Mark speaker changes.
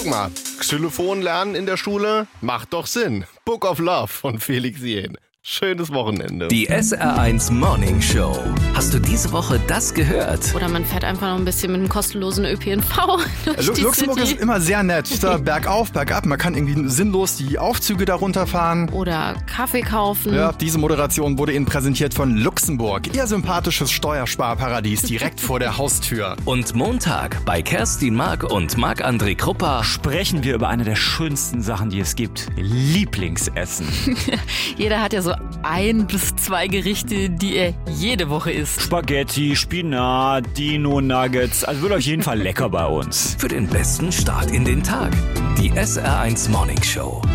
Speaker 1: mal, Xylophon lernen in der Schule macht doch Sinn. Book of Love von Felix Jähn. Schönes Wochenende.
Speaker 2: Die SR1 Morning Show. Hast du diese Woche das gehört?
Speaker 3: Oder man fährt einfach noch ein bisschen mit einem kostenlosen ÖPNV durch die
Speaker 4: Luxemburg
Speaker 3: City.
Speaker 4: ist immer sehr nett. Da bergauf, bergab. Man kann irgendwie sinnlos die Aufzüge darunter fahren.
Speaker 3: Oder Kaffee kaufen.
Speaker 4: Ja, diese Moderation wurde Ihnen präsentiert von Luxemburg. Ihr sympathisches Steuersparparadies direkt vor der Haustür.
Speaker 2: Und Montag bei Kerstin Mark und Marc-André Krupper.
Speaker 5: Sprechen wir über eine der schönsten Sachen, die es gibt. Lieblingsessen.
Speaker 3: Jeder hat ja so 1 bis 2 Gerichte, die er jede Woche isst.
Speaker 5: Spaghetti, Spinat, Dino-Nuggets. Also wird auf jeden Fall lecker bei uns.
Speaker 2: Für den besten Start in den Tag. Die SR1 Morning Show.